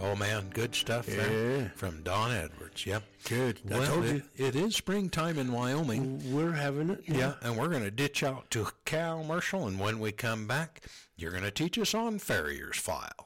Oh, man, good stuff there from Don Edwards. Yep. Good. Well, I told you. It is springtime in Wyoming. We're having it. Yeah, and we're going to ditch out to a commercial, and when we come back, you're going to teach us on Farrier's File.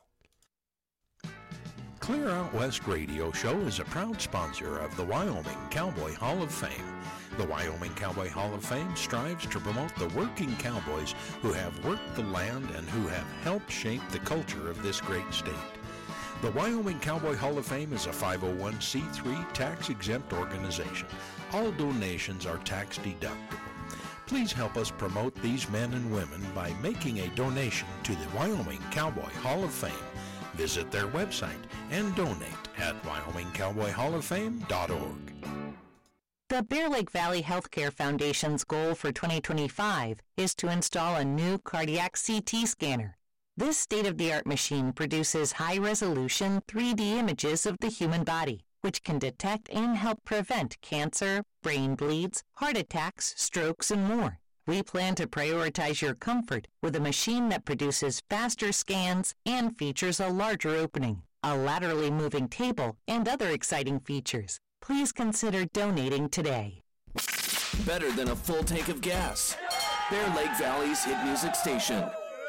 Clear Out West Radio Show is a proud sponsor of the Wyoming Cowboy Hall of Fame. The Wyoming Cowboy Hall of Fame strives to promote the working cowboys who have worked the land and who have helped shape the culture of this great state. The Wyoming Cowboy Hall of Fame is a 501c3 tax-exempt organization. All donations are tax deductible. Please help us promote these men and women by making a donation to the Wyoming Cowboy Hall of Fame. Visit their website and donate at WyomingCowboyHallOfFame.org. The Bear Lake Valley Healthcare Foundation's goal for 2025 is to install a new cardiac CT scanner. This state-of-the-art machine produces high-resolution 3D images of the human body, which can detect and help prevent cancer, brain bleeds, heart attacks, strokes, and more. We plan to prioritize your comfort with a machine that produces faster scans and features a larger opening, a laterally moving table, and other exciting features. Please consider donating today. Better than a full tank of gas. Bear Lake Valley's hit music station.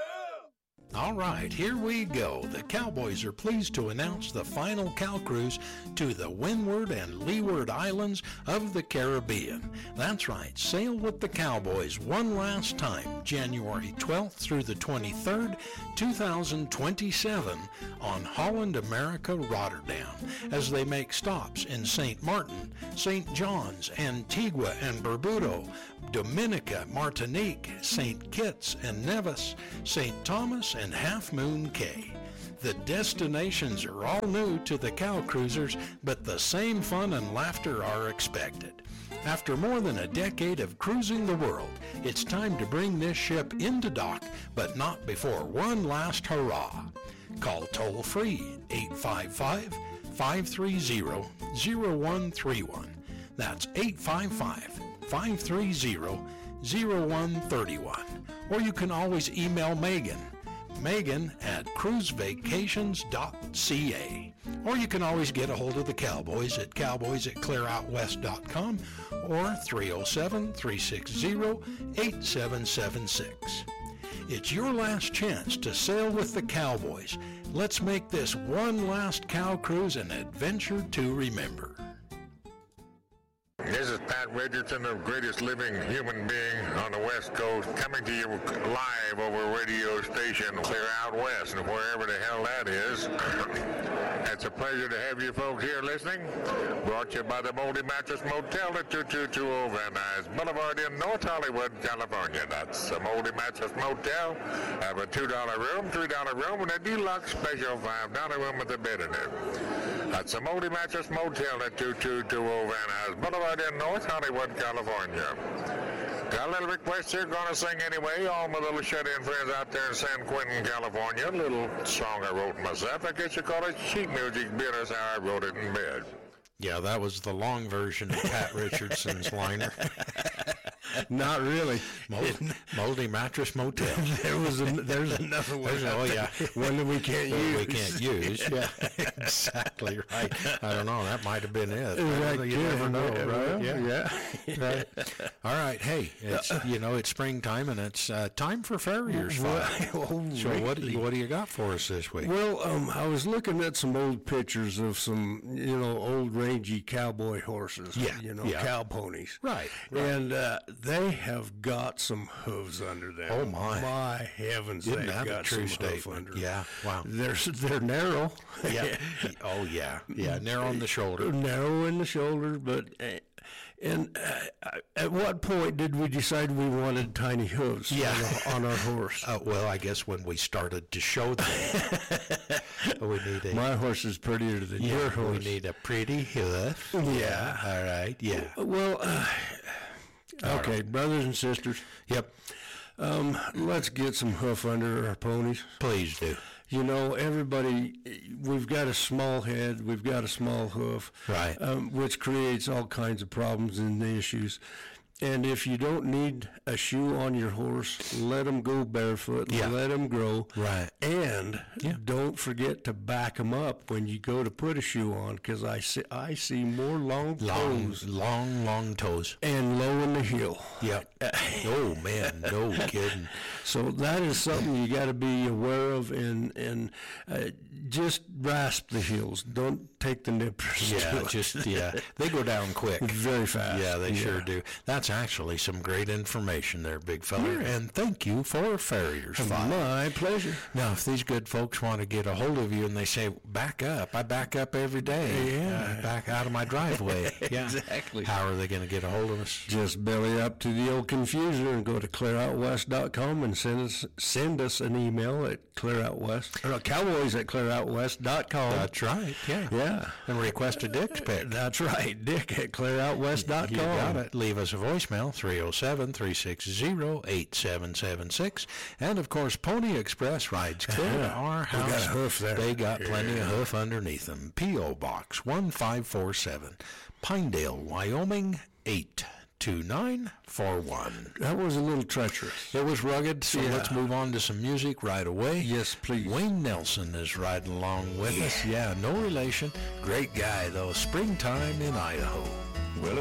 All right, here we go. The Cowboys are pleased to announce the final cow cruise to the Windward and Leeward Islands of the Caribbean. That's right, sail with the Cowboys one last time, January 12th through the 23rd, 2027, on Holland America Rotterdam, as they make stops in St. Martin, St. John's, Antigua and Barbuda, Dominica, Martinique, St. Kitts and Nevis, St. Thomas, and Half Moon Cay. The destinations are all new to the cow cruisers, but the same fun and laughter are expected. After more than a decade of cruising the world, it's time to bring this ship into dock, but not before one last hurrah. Call toll-free 855-530-0131. That's 855-530-0131. Or you can always email Megan at cruisevacations.ca. Or you can always get a hold of the Cowboys at cowboys@clearoutwest.com or 307-360-8776. It's your last chance to sail with the Cowboys. Let's make this one last cow cruise an adventure to remember. This is Pat Richardson, the greatest living human being on the West Coast, coming to you live over radio station Clear Out West, and wherever the hell that is. It's a pleasure to have you folks here listening. Brought to you by the Moldy Mattress Motel at 2220 Van Nuys Boulevard in North Hollywood, California. That's the Moldy Mattress Motel. Have a $2 room, $3 room, and a deluxe special $5 room with a bed in it. That's the Moldy Mattress Motel at 2220 Van Nuys Boulevard in North Hollywood, California. Got a little request here, gonna sing anyway. All my little shut-in friends out there in San Quentin, California. A little song I wrote myself. I guess you call it sheet music, being as how I wrote it in bed. Yeah, that was the long version of Pat Richardson's liner. Not really. Moldy Mattress Motel. There's another one. Oh, yeah. One that we can't use. We can't use. Yeah, exactly right. I don't know. That might have been it. You never know, right? Yeah. Right. All right. Hey, it's it's springtime and it's time for Farrier's File. So what do you got for us this week? Well, I was looking at some old pictures of some old rangy cowboy horses. Cow ponies. Right. And they have got some hooves under them. Oh my! My heavens, they've got true some hoof under them. Yeah. Wow. They're narrow. Yeah. Oh yeah. Yeah. Narrow in the shoulder. Narrow in the shoulder, but. At what point did we decide we wanted tiny hooves on our horse? Well, I guess when we started to show them. My horse is prettier than your horse. We need a pretty hoof. Yeah. All right. Yeah. Well, okay, brothers and sisters. Yep. Let's get some hoof under our ponies. Please do. Everybody, we've got a small head, we've got a small hoof, right? Which creates all kinds of problems and issues. And if you don't need a shoe on your horse, let them go barefoot. Yeah. Let them grow. Right. And don't forget to back them up when you go to put a shoe on, because I see more long toes. Long toes. And low in the heel. Yep. Oh, man, no kidding. So that is something you got to be aware of, and just rasp the heels. Don't take the nippers. Yeah, they go down quick. Very fast. Yeah, they sure do. That's actually some great information there, big fella. Yeah. And thank you for Farrier's File. My pleasure. Now, if these good folks want to get a hold of you and they say, back up, I back up every day. Back out of my driveway. Yeah, exactly. How are they going to get a hold of us? Just belly up to the old confuser and go to clearoutwest.com and send us an email at cowboys@clearoutwest.com. That's right, yeah. And request a Dick's pick. That's right, Dick@clearoutwest.com. You got it. Leave us a voicemail, 307-360-8776. And, of course, Pony Express rides clear to our house. We got a hoof there. They got plenty of hoof underneath them. P.O. Box 1547, Pinedale, Wyoming, 82941. That was a little treacherous. It was rugged, so let's move on to some music right away. Yes, please. Wayne Nelson is riding along with us. Yeah, no relation. Great guy, though. Springtime in Idaho.